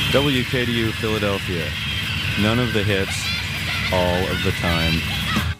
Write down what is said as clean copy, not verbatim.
WKDU Philadelphia. None of the hits, all of the time.